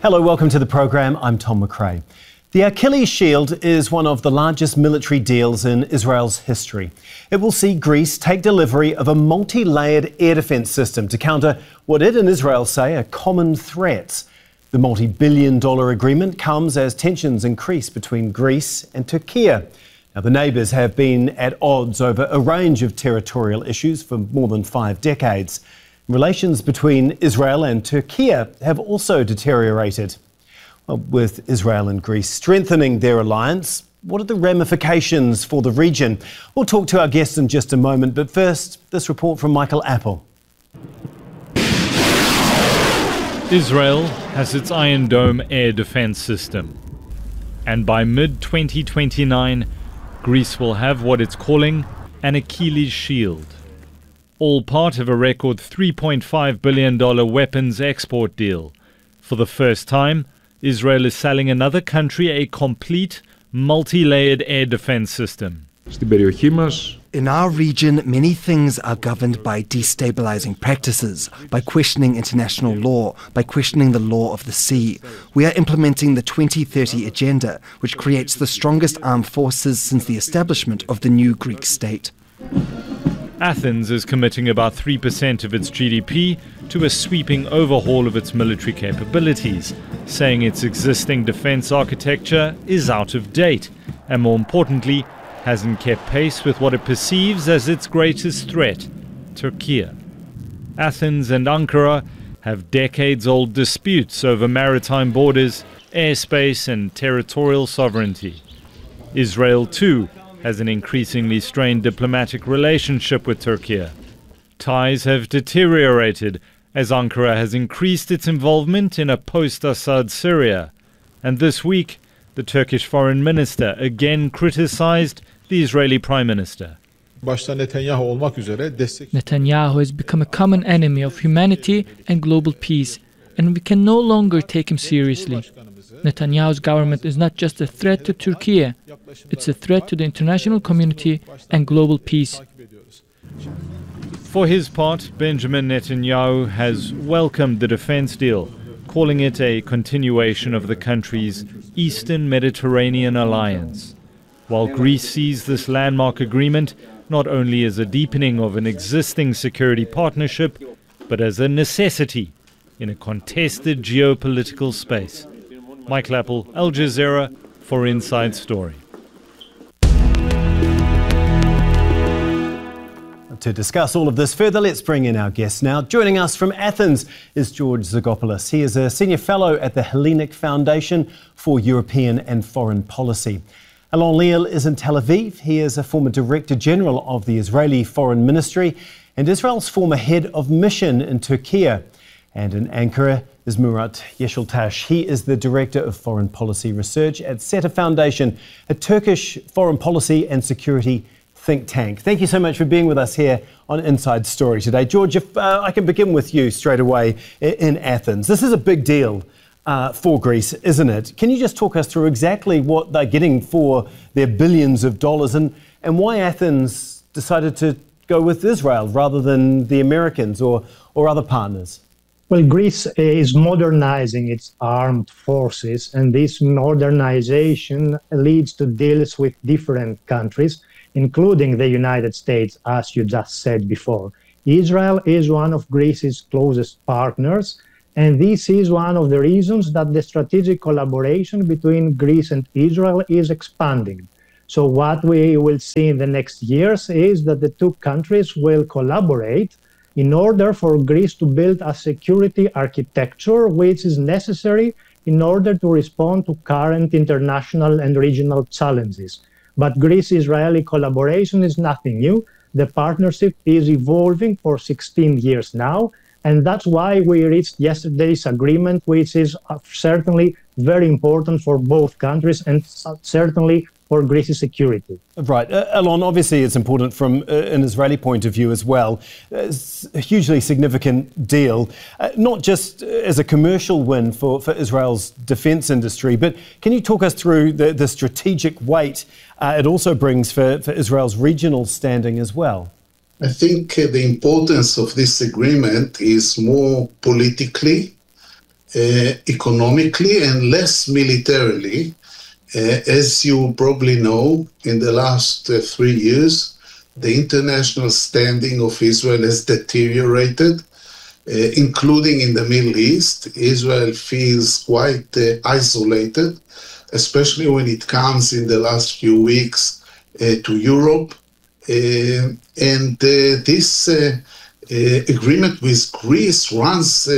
Hello, welcome to the programme. I'm Tom McRae. The Achilles Shield is one of the largest military deals in Israel's history. It will see Greece take delivery of a multi-layered air defence system to counter what it and Israel say are common threats. The multi-billion-dollar agreement comes as tensions increase between Greece and Turkey. Now, the neighbours have been at odds over a range of territorial issues for more than 5 decades. Relations between Israel and Turkey have also deteriorated. Well, with Israel and Greece strengthening their alliance, what are the ramifications for the region? We'll talk to our guests in just a moment, but first, this report from Michael Apple. Israel has its Iron Dome air defence system. And by mid-2029, Greece will have what it's calling an Achilles Shield. All part of a record $3.5 billion weapons export deal. For the first time, Israel is selling another country a complete, multi-layered air defense system. In our region, many things are governed by destabilizing practices, by questioning international law, by questioning the law of the sea. We are implementing the 2030 agenda, which creates the strongest armed forces since the establishment of the new Greek state. Athens is committing about 3% of its GDP to a sweeping overhaul of its military capabilities, saying its existing defense architecture is out of date and, more importantly, hasn't kept pace with what it perceives as its greatest threat, Turkey. Athens and Ankara have decades-old disputes over maritime borders, airspace and territorial sovereignty. Israel, too, has an increasingly strained diplomatic relationship with Turkey. Ties have deteriorated as Ankara has increased its involvement in a post-Assad Syria. And this week, the Turkish foreign minister again criticized the Israeli prime minister. Netanyahu has become a common enemy of humanity and global peace, and we can no longer take him seriously. Netanyahu's government is not just a threat to Turkey, it's a threat to the international community and global peace. For his part, Benjamin Netanyahu has welcomed the defense deal, calling it a continuation of the country's Eastern Mediterranean alliance. While Greece sees this landmark agreement not only as a deepening of an existing security partnership, but as a necessity in a contested geopolitical space. Michael Apple, Al Jazeera, for Inside Story. To discuss all of this further, let's bring in our guest now. Joining us from Athens is George Zagopoulos. He is a senior fellow at the Hellenic Foundation for European and Foreign Policy. Alon Liel is in Tel Aviv. He is a former Director General of the Israeli Foreign Ministry and Israel's former head of mission in Turkey. And in Ankara is Murat Yeşiltaş. He is the Director of Foreign Policy Research at SETA Foundation, a Turkish foreign policy and security think tank. Thank you so much for being with us here on Inside Story today. George, if I can begin with you straight away in Athens. This is a big deal for Greece, isn't it? Can you just talk us through exactly what they're getting for their billions of dollars and why Athens decided to go with Israel rather than the Americans or other partners? Well, Greece is modernizing its armed forces, and this modernization leads to deals with different countries, including the United States, as you just said before. Israel is one of Greece's closest partners, and this is one of the reasons that the strategic collaboration between Greece and Israel is expanding. So what we will see in the next years is that the two countries will collaborate in order for Greece to build a security architecture which is necessary in order to respond to current international and regional challenges. But Greece-Israeli collaboration is nothing new. The partnership is evolving for 16 years now, and that's why we reached yesterday's agreement, which is certainly very important for both countries and certainly for Greece's security. Right. Alon, obviously it's important from an Israeli point of view as well. It's a hugely significant deal, not just as a commercial win for Israel's defence industry, but can you talk us through the strategic weight it also brings for Israel's regional standing as well? I think the importance of this agreement is more politically economically and less militarily. As you probably know, in the last 3 years, the international standing of Israel has deteriorated, including in the Middle East. Israel feels quite isolated, especially when it comes in the last few weeks to Europe. And this agreement with Greece runs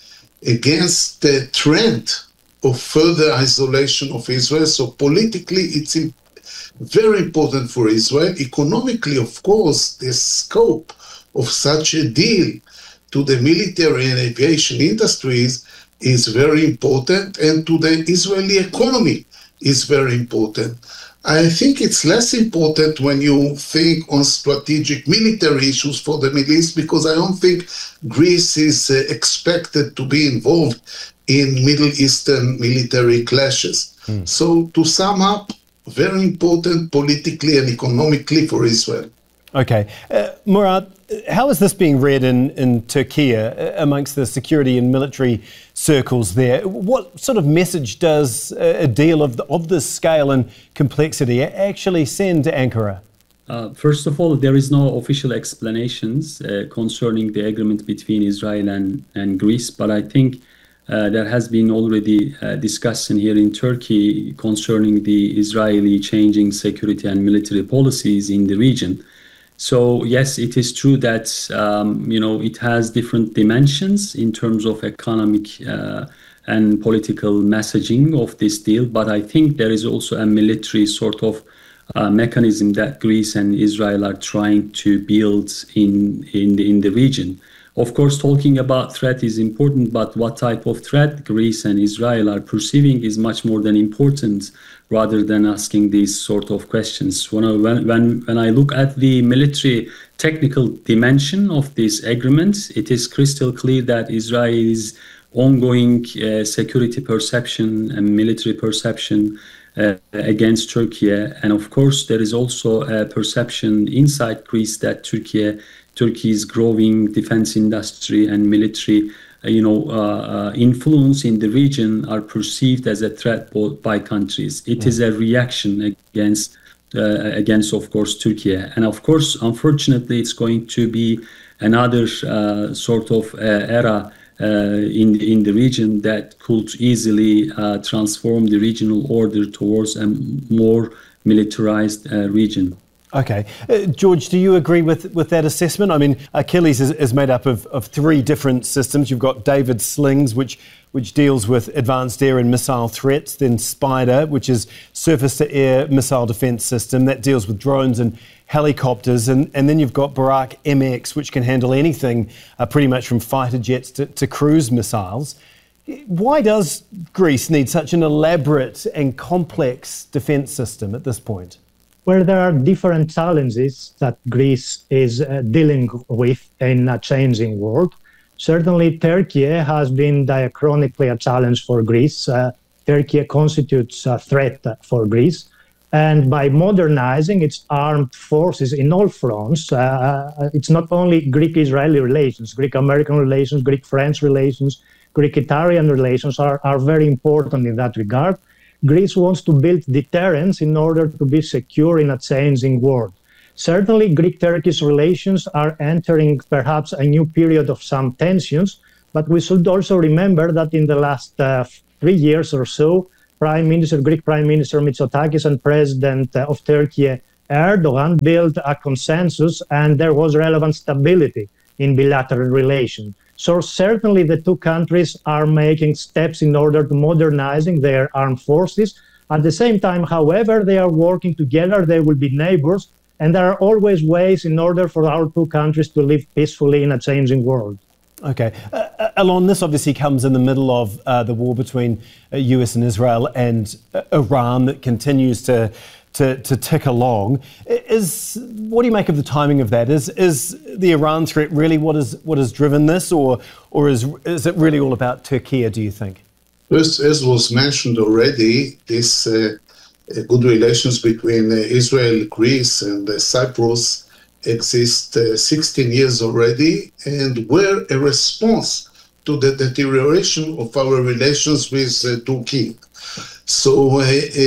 against the trend of further isolation of Israel. So politically, it's very important for Israel. Economically, of course, the scope of such a deal to the military and aviation industries is very important, and to the Israeli economy is very important. I think it's less important when you think on strategic military issues for the Middle East, because I don't think Greece is expected to be involved in Middle Eastern military clashes. So to sum up, very important politically and economically for Israel. Okay. Murat, how is this being read in Turkey amongst the security and military circles there? What sort of message does a deal of this scale and complexity actually send to Ankara? First of all, there is no official explanations concerning the agreement between Israel and Greece, but I think there has been already discussion here in Turkey concerning the Israeli changing security and military policies in the region. So yes, it is true that it has different dimensions in terms of economic and political messaging of this deal, but I think there is also a military sort of mechanism that Greece and Israel are trying to build in the region. Of course, talking about threat is important, but what type of threat Greece and Israel are perceiving is much more than important, rather than asking these sort of questions. When I look at the military technical dimension of this agreement, it is crystal clear that Israel's ongoing security perception and military perception against Turkey. And of course, there is also a perception inside Greece that Turkey's growing defense industry and military influence in the region are perceived as a threat by countries. It is a reaction against, of course, Turkey. And of course, unfortunately, it's going to be another sort of era in the region that could easily transform the regional order towards a more militarized region. Okay. George, do you agree with that assessment? I mean, Achilles is made up of three different systems. You've got David Slings, which deals with advanced air and missile threats, then Spider, which is surface-to-air missile defence system that deals with drones and helicopters, and then you've got Barak MX, which can handle anything pretty much from fighter jets to cruise missiles. Why does Greece need such an elaborate and complex defence system at this point? Where there are different challenges that Greece is dealing with in a changing world. Certainly, Turkey has been diachronically a challenge for Greece. Turkey constitutes a threat for Greece. And by modernizing its armed forces in all fronts, it's not only Greek-Israeli relations, Greek-American relations, Greek-French relations, Greek-Italian relations are very important in that regard. Greece wants to build deterrence in order to be secure in a changing world. Certainly, Greek-Turkish relations are entering perhaps a new period of some tensions, but we should also remember that in the last 3 years or so, Greek Prime Minister Mitsotakis and President of Turkey Erdogan built a consensus, and there was relevant stability in bilateral relations. So certainly the two countries are making steps in order to modernizing their armed forces. At the same time, however, they are working together, they will be neighbors, and there are always ways in order for our two countries to live peacefully in a changing world. Okay. Alon, this obviously comes in the middle of the war between US and Israel and Iran that continues to tick along. What do you make of the timing of that? Is the Iran threat really what has driven this, or is it really all about Turkey, do you think? First, as was mentioned already, this good relations between Israel, Greece and Cyprus exist 16 years already, and were a response to the deterioration of our relations with Turkey. So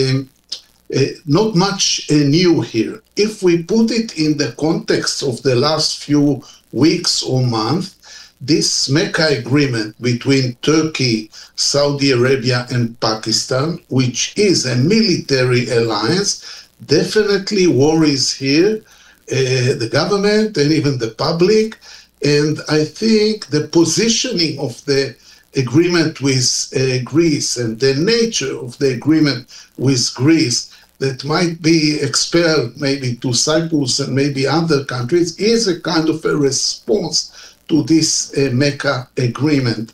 not much new here. If we put it in the context of the last few weeks or months, this Mecca agreement between Turkey, Saudi Arabia and Pakistan, which is a military alliance, definitely worries here the government and even the public. And I think the positioning of the agreement with Greece and the nature of the agreement with Greece that might be expelled maybe to Cyprus and maybe other countries is a kind of a response to this Mecca agreement.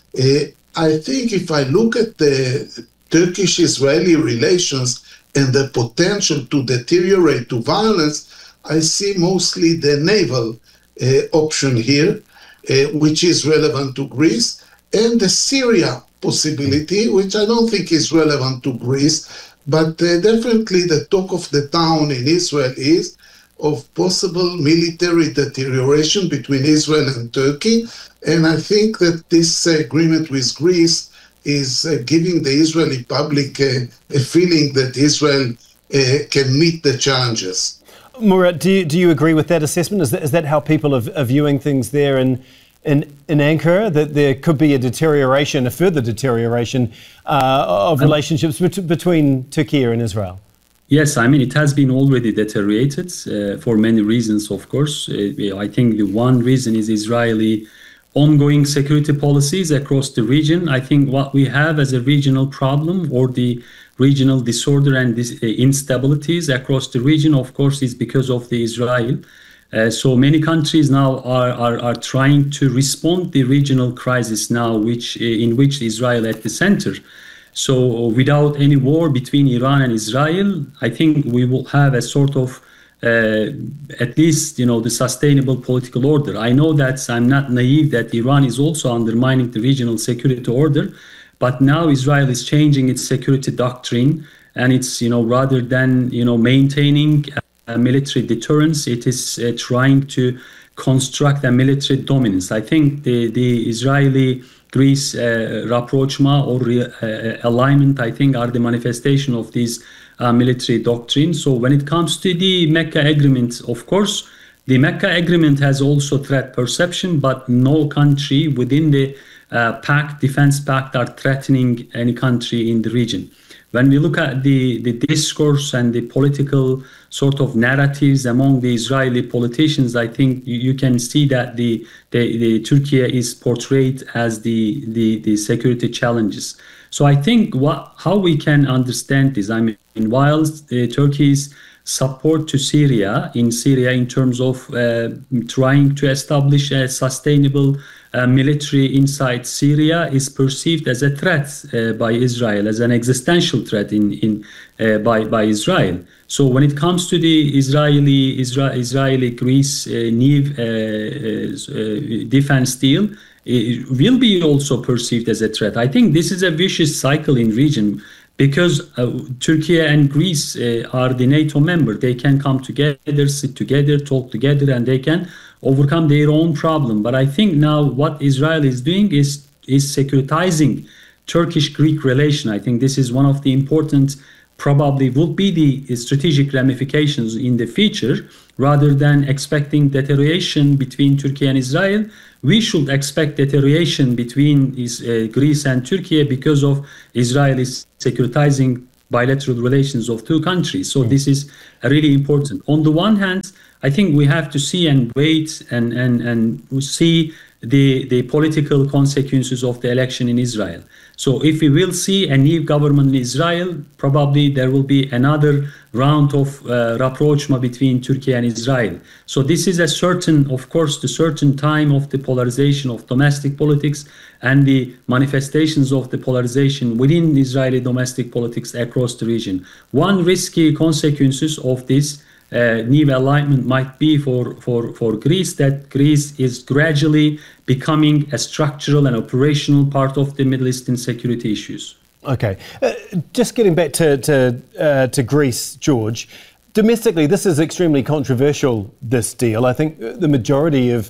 I think if I look at the Turkish-Israeli relations and the potential to deteriorate to violence, I see mostly the naval option here, which is relevant to Greece, and the Syria possibility, which I don't think is relevant to Greece, but definitely the talk of the town in Israel is of possible military deterioration between Israel and Turkey. And I think that this agreement with Greece is giving the Israeli public a feeling that Israel can meet the challenges. Murat, do you agree with that assessment? Is that how people are viewing things there in Ankara, that there could be a further deterioration of relationships between Turkey and Israel? Yes, I mean, it has been already deteriorated for many reasons, of course. I think the one reason is Israeli ongoing security policies across the region. I think what we have as a regional problem, or the regional disorder and instabilities across the region, of course, is because of the Israel. So many countries now are trying to respond to the regional crisis now, in which Israel at the center. So without any war between Iran and Israel, I think we will have a sort of at least, the sustainable political order. I know that I'm not naive that Iran is also undermining the regional security order, but now Israel is changing its security doctrine, and it's, rather than, maintaining military deterrence, it is trying to construct a military dominance. I think the Israeli-Greece rapprochement or alignment, I think, are the manifestation of these military doctrine. So when it comes to the Mecca agreement, of course, the Mecca agreement has also threat perception, but no country within the defense pact are threatening any country in the region. When we look at the discourse and the political sort of narratives among the Israeli politicians, I think you can see that the Turkey is portrayed as the security challenges. So I think how we can understand this, I mean, whilst Turkey's support to Syria in terms of trying to establish a sustainable military inside Syria is perceived as a threat by Israel, as an existential threat by Israel. So when it comes to the Israeli-Greece defense deal, it will be also perceived as a threat. I think this is a vicious cycle in region, because Turkey and Greece are the NATO member. They can come together, sit together, talk together, and they can overcome their own problem. But I think now what Israel is doing is securitizing Turkish-Greek relation. I think this is one of the important, probably will be the strategic ramifications in the future. Rather than expecting deterioration between Turkey and Israel, we should expect deterioration between Greece and Turkey because of Israel is securitizing bilateral relations of two countries. So this is really important. On the one hand, I think we have to see and wait and see the political consequences of the election in Israel. So if we will see a new government in Israel, probably there will be another round of rapprochement between Turkey and Israel. So this is the certain time of the polarization of domestic politics and the manifestations of the polarization within Israeli domestic politics across the region. One risky consequences of this new alignment might be for Greece, that Greece is gradually becoming a structural and operational part of the Middle Eastern security issues. Okay. Just getting back to Greece, George, Domestically, this is extremely controversial, this deal. I think the majority of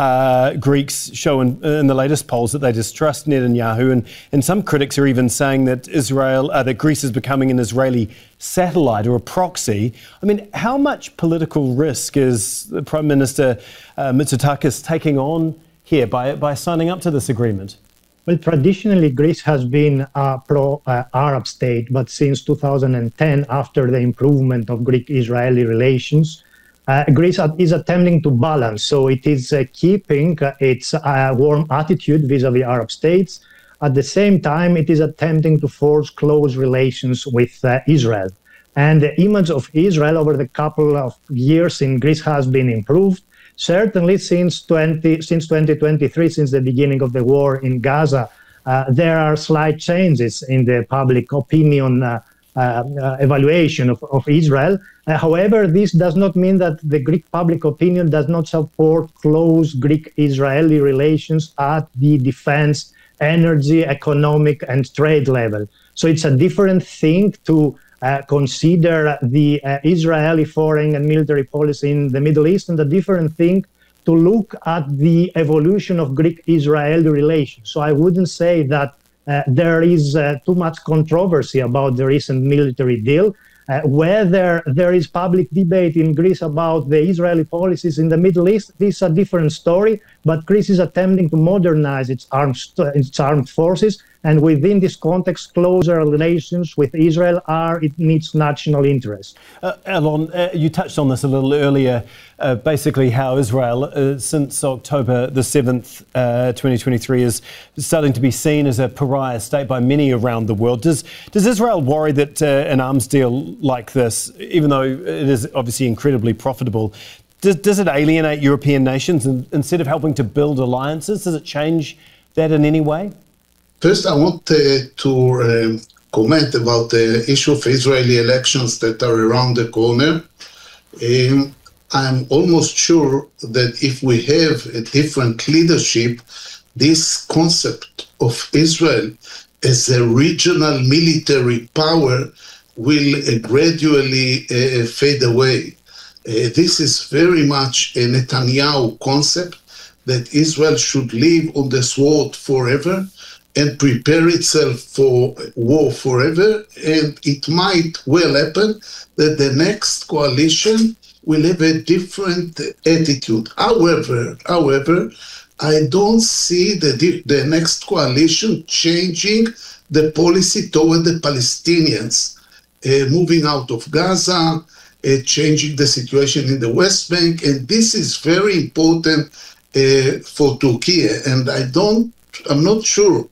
Greeks show in the latest polls that they distrust Netanyahu, and some critics are even saying that that Greece is becoming an Israeli satellite or a proxy. I mean, how much political risk is the Prime Minister Mitsotakis taking on here by signing up to this agreement? Well, traditionally, Greece has been a pro-Arab state, but since 2010, after the improvement of Greek-Israeli relations, Greece is attempting to balance. So it is keeping its warm attitude vis-à-vis Arab states. At the same time, it is attempting to forge close relations with Israel. And the image of Israel over the couple of years in Greece has been improved. Certainly since 2023, since the beginning of the war in Gaza, there are slight changes in the public opinion evaluation of Israel. However, this does not mean that the Greek public opinion does not support close Greek-Israeli relations at the defense, energy, economic, and trade level. So it's a different thing to consider the Israeli foreign and military policy in the Middle East, and a different thing to look at the evolution of Greek-Israeli relations. So I wouldn't say that there is too much controversy about the recent military deal. Whether there is public debate in Greece about the Israeli policies in the Middle East, this is a different story, but Greece is attempting to modernize its armed forces, and within this context, closer relations with Israel are in its national interest. Alon, you touched on this a little earlier, basically how Israel, since October the 7th, 2023, is starting to be seen as a pariah state by many around the world. Does Israel worry that an arms deal like this, even though it is obviously incredibly profitable, does it alienate European nations instead of helping to build alliances? Does it change that in any way? First, I want to comment about the issue of Israeli elections that are around the corner. I'm almost sure that if we have a different leadership, this concept of Israel as a regional military power will gradually fade away. This is very much a Netanyahu concept that Israel should live on the sword forever and prepare itself for war forever. And it might well happen that the next coalition will have a different attitude. However, I don't see the next coalition changing the policy toward the Palestinians, moving out of Gaza, changing the situation in the West Bank. And this is very important for Turkey. And I'm not sure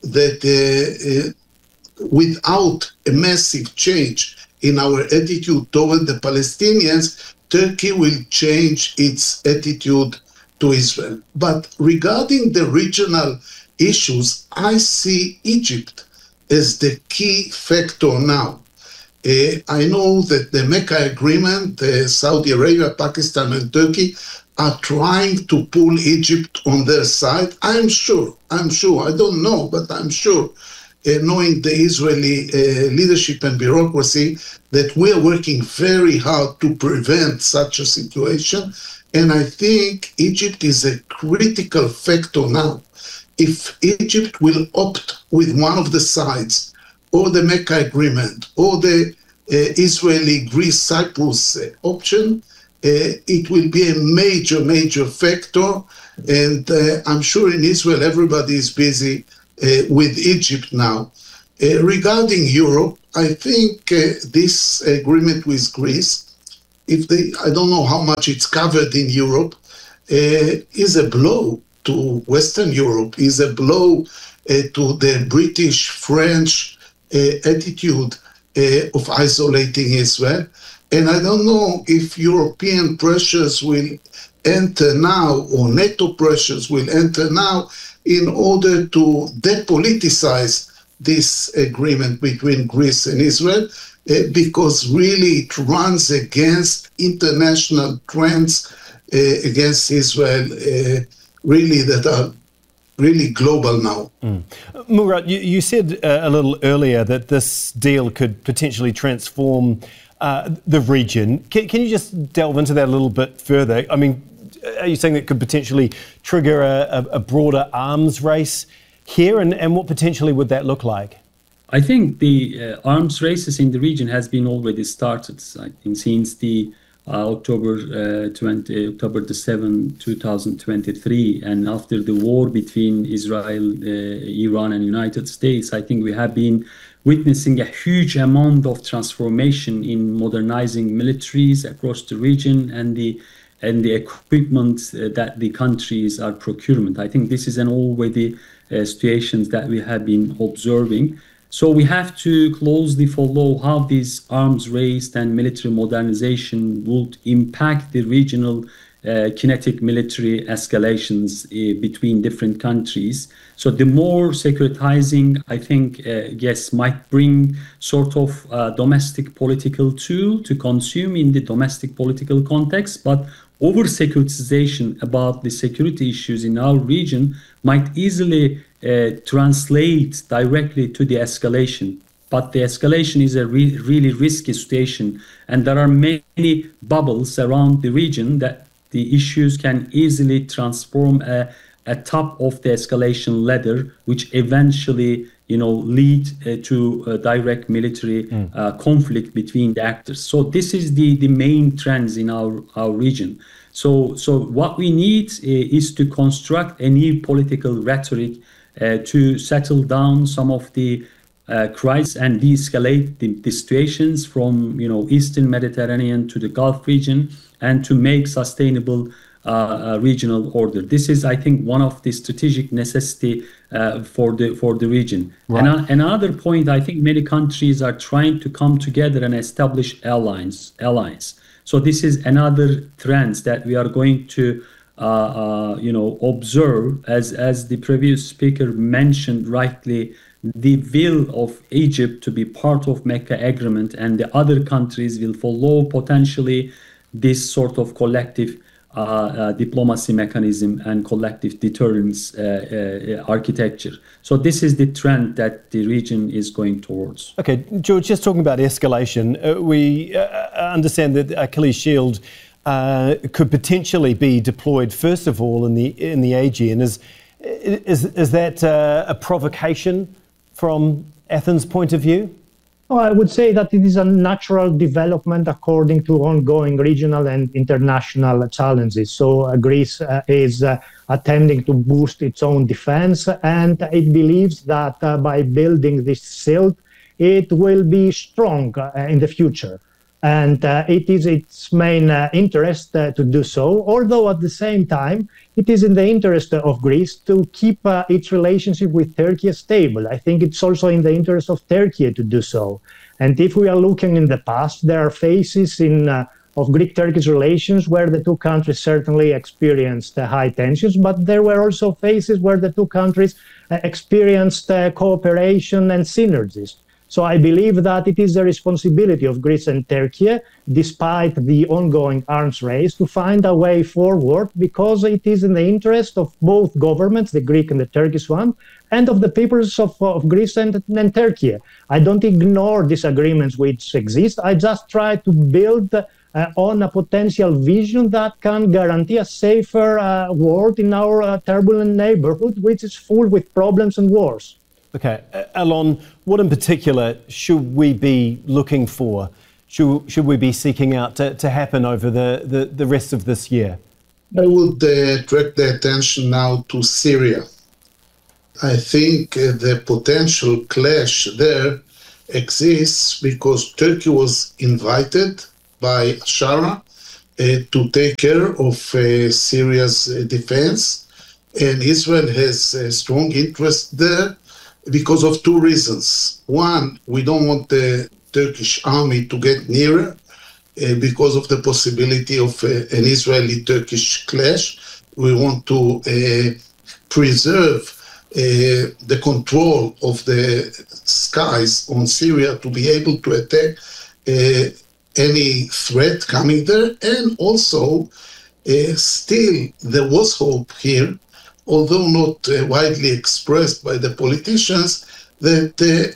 that without a massive change in our attitude toward the Palestinians, Turkey will change its attitude to Israel. But regarding the regional issues, I see Egypt as the key factor now. I know that the Mecca Agreement, Saudi Arabia, Pakistan, and Turkey are trying to pull Egypt on their side. I'm sure, I don't know, but I'm sure, knowing the Israeli leadership and bureaucracy, that we are working very hard to prevent such a situation. And I think Egypt is a critical factor now. If Egypt will opt with one of the sides, or the Mecca Agreement, or the Israeli Greece-Cyprus option, it will be a major factor. And I'm sure in Israel everybody is busy with Egypt now. Regarding Europe, I think this agreement with Greece, I don't know how much it's covered in Europe, is a blow to Western Europe, is a blow to the British-French attitude of isolating Israel. And I don't know if European pressures will enter now, or NATO pressures will enter now, in order to depoliticize this agreement between Greece and Israel, because really it runs against international trends against Israel, really that are really global now. Murat, you said a little earlier that this deal could potentially transform the region. Can you just delve into that a little bit further? I mean, are you saying that could potentially trigger a broader arms race here, and what potentially would that look like? I think the arms races in the region has been already started. I think since the October the 7th, 2023, and after the war between Israel, Iran, and United States, I think we have been witnessing a huge amount of transformation in modernizing militaries across the region and the equipment that the countries are procuring. I think this is an already situations that we have been observing. So we have to closely follow how these arms race and military modernization would impact the regional kinetic military escalations between different countries. So the more securitizing, I think, yes, might bring sort of domestic political tool to consume in the domestic political context, but over-securitization about the security issues in our region might easily translate directly to the escalation. But the escalation is a really risky situation, and there are many bubbles around the region that the issues can easily transform a top of the escalation ladder, which eventually, lead to a direct military conflict between the actors. So this is the main trends in our region. So what we need is to construct a new political rhetoric to settle down some of the crises and de-escalate the situations from Eastern Mediterranean to the Gulf region, and to make sustainable regional order. This is, I think, one of the strategic necessity for the region. Right. And another point, I think many countries are trying to come together and establish alliance. So this is another trend that we are going to observe, as the previous speaker mentioned rightly, the will of Egypt to be part of Mecca Agreement, and the other countries will follow potentially this sort of collective diplomacy mechanism and collective deterrence architecture. So this is the trend that the region is going towards. Okay, George, just talking about escalation, we understand that Achilles Shield could potentially be deployed first of all in the Aegean. Is that a provocation from Athens' point of view? Well, I would say that it is a natural development according to ongoing regional and international challenges. So Greece is attempting to boost its own defense, and it believes that by building this shield, it will be strong in the future. And it is its main interest to do so, although at the same time, it is in the interest of Greece to keep its relationship with Turkey stable. I think it's also in the interest of Turkey to do so. And if we are looking in the past, there are phases of Greek-Turkish relations where the two countries certainly experienced high tensions, but there were also phases where the two countries experienced cooperation and synergies. So I believe that it is the responsibility of Greece and Turkey, despite the ongoing arms race, to find a way forward, because it is in the interest of both governments, the Greek and the Turkish one, and of the peoples of Greece and Turkey. I don't ignore disagreements which exist. I just try to build on a potential vision that can guarantee a safer world in our turbulent neighborhood, which is full with problems and wars. Okay, Alon, what in particular should we be looking for? Should we be seeking out to happen over the rest of this year? I would direct the attention now to Syria. I think the potential clash there exists because Turkey was invited by Shara to take care of Syria's defense, and Israel has a strong interest there because of two reasons. One, we don't want the Turkish army to get nearer because of the possibility of an Israeli-Turkish clash. We want to preserve the control of the skies on Syria to be able to attack any threat coming there. And also, still, there was hope here although not widely expressed by the politicians, that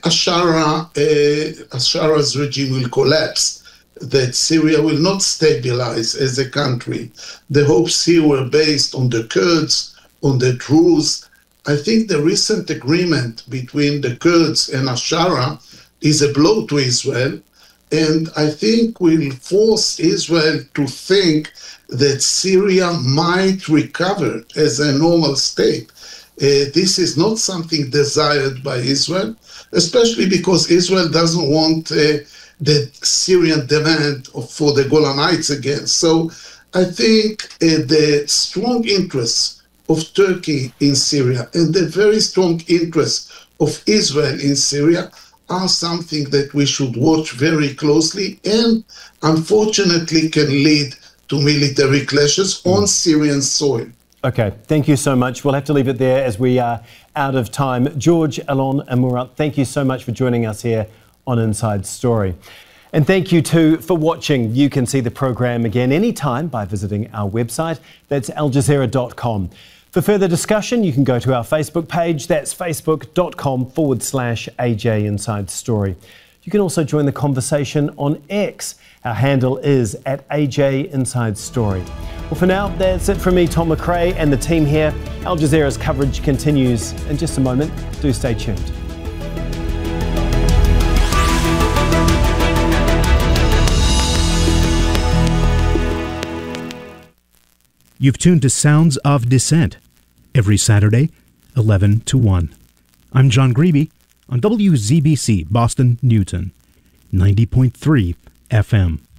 Ashar's regime will collapse, that Syria will not stabilize as a country. The hopes here were based on the Kurds, on the Druze. I think the recent agreement between the Kurds and Ashara is a blow to Israel, and I think will force Israel to think that Syria might recover as a normal state. This is not something desired by Israel, especially because Israel doesn't want the Syrian demand for the Golan Heights again. So I think the strong interests of Turkey in Syria and the very strong interests of Israel in Syria are something that we should watch very closely and unfortunately can lead to military clashes on Syrian soil. Okay, thank you so much. We'll have to leave it there as we are out of time. George, Alon and Murat, thank you so much for joining us here on Inside Story. And thank you too for watching. You can see the program again anytime by visiting our website. That's aljazeera.com. For further discussion, you can go to our Facebook page. That's facebook.com/AJ Inside Story. You can also join the conversation on X. Our handle is @AJ Inside Story. Well, for now, that's it from me, Tom McRae, and the team here. Al Jazeera's coverage continues in just a moment. Do stay tuned. You've tuned to Sounds of Dissent every Saturday, 11 to 1. I'm John Greeby on WZBC Boston Newton, 90.3 FM.